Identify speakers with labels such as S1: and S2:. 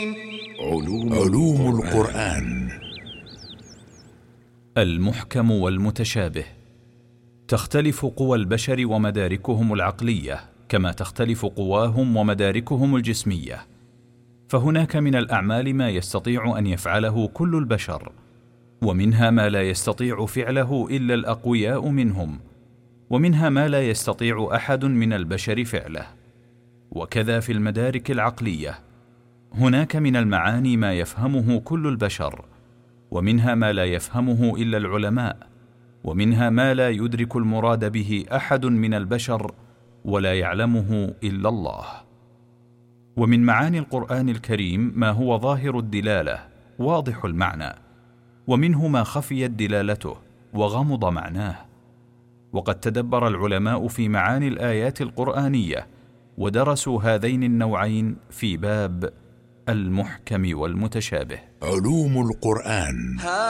S1: علوم القرآن.
S2: المحكم والمتشابه. تختلف قوى البشر ومداركهم العقلية كما تختلف قواهم ومداركهم الجسمية، فهناك من الأعمال ما يستطيع أن يفعله كل البشر، ومنها ما لا يستطيع فعله إلا الأقوياء منهم، ومنها ما لا يستطيع أحد من البشر فعله. وكذا في المدارك العقلية، هناك من المعاني ما يفهمه كل البشر، ومنها ما لا يفهمه إلا العلماء، ومنها ما لا يدرك المراد به أحد من البشر ولا يعلمه إلا الله. ومن معاني القرآن الكريم ما هو ظاهر الدلالة واضح المعنى، ومنه ما خفيت دلالته وغمض معناه. وقد تدبر العلماء في معاني الآيات القرآنية ودرسوا هذين النوعين في باب المحكم والمتشابه.
S1: علوم القرآن.